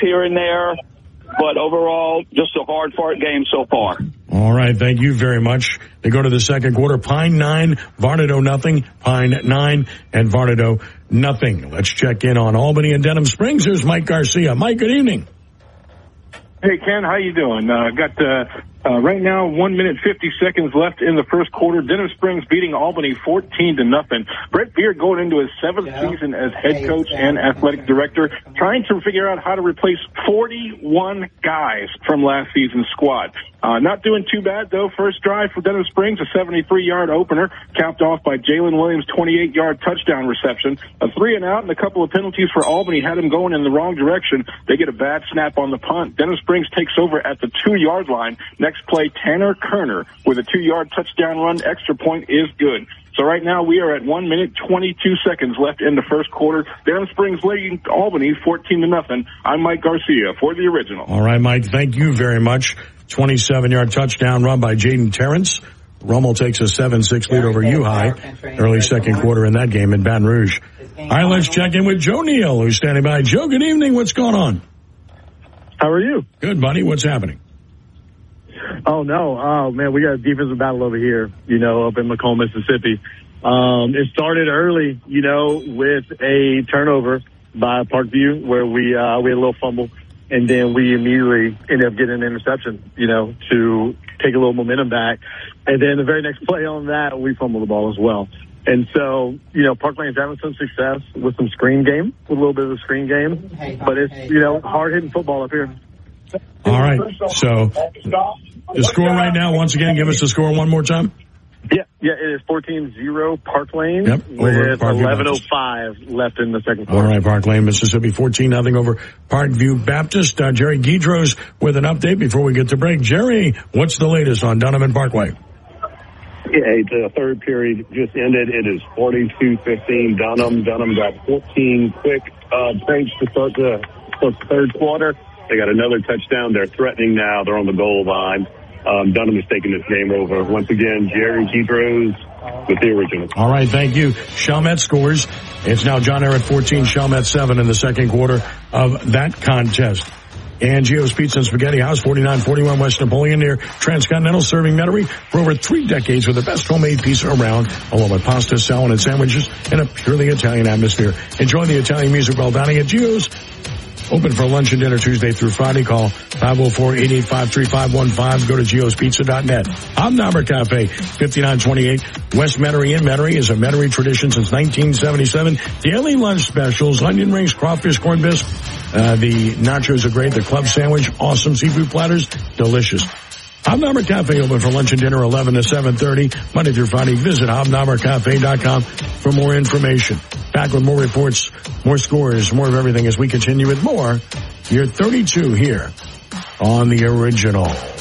here and there, but overall, just a hard-fought game so far. All right, thank you very much. They go to the second quarter. Pine 9, Varnado nothing. Pine 9 and Varnado nothing. Let's check in on Albany and Denham Springs. Here's Mike Garcia. Mike, good evening. Hey, Ken, how you doing? Got right now 1 minute 50 seconds left in the first quarter. Denham Springs beating Albany 14-0. Brett Beard going into his seventh season as head coach and athletic director, trying to figure out how to replace 41 guys from last season's squad. Not doing too bad, though. First drive for Denham Springs, a 73-yard opener, capped off by Jalen Williams' 28-yard touchdown reception. A 3-and-out and a couple of penalties for Albany had him going in the wrong direction. They get a bad snap on the punt. Denham Springs takes over at the 2-yard line. Next play, Tanner Kerner with a 2-yard touchdown run. Extra point is good. So right now we are at 1 minute 22 seconds left in the first quarter. Denham Springs leading Albany 14-0. I'm Mike Garcia for the Original. All right, Mike, thank you very much. 27-yard touchdown run by Jaden Terrence. Rummel takes a 7-6 lead over U-High. Early second quarter in that game in Baton Rouge. All right, let's check in with Joe Neal, who's standing by. Joe, good evening. What's going on? How are you? Good, buddy. What's happening? Oh, no. Oh, man, we got a defensive battle over here, up in Macomb, Mississippi. It started early, with a turnover by Parkview where we had a little fumble. And then we immediately ended up getting an interception, to take a little momentum back. And then the very next play on that, we fumbled the ball as well. And so, Park Lane's having some success with some screen game, with a little bit of a screen game. But it's, hard-hitting football up here. All right. So the score right now, once again, give us the score one more time. Yeah, it is 14-0 Park Lane with 11:05 left in the second quarter. All right, Park Lane, Mississippi, 14-0 over Parkview Baptist. Jerry Guidros with an update before we get to break. Jerry, what's the latest on Donovan Parkway? Yeah, the third period just ended. It is 42-15 Dunham. Dunham got 14 quick breaks to start the third quarter. They got another touchdown. They're threatening now. They're on the goal line. Dunham is taking this game over. Once again, Jerry Guidros with the Original. All right, thank you. Chalmette scores. It's now John Ehret 14, Chalmette 7 in the second quarter of that contest. Angio's Pizza and Spaghetti House, 4941 West Napoleon near Transcontinental, serving Metairie for over 3 decades with the best homemade pizza around, along with pasta, salad, and sandwiches in a purely Italian atmosphere. Enjoy the Italian music while dining at Gio's. Open for lunch and dinner Tuesday through Friday. Call 504-885-3515. Go to geospizza.net. Hobnobber Cafe, 5928 West Metairie in Metairie, is a Metairie tradition since 1977. Daily lunch specials, onion rings, crawfish, corned bisque. The nachos are great. The club sandwich, awesome. Seafood platters, delicious. Hobnobber Cafe open for lunch and dinner 11 to 7:30 Monday through Friday. Visit hobnobbercafe.com for more information. Back with more reports, more scores, more of everything as we continue with more. Year 32 here on the Original.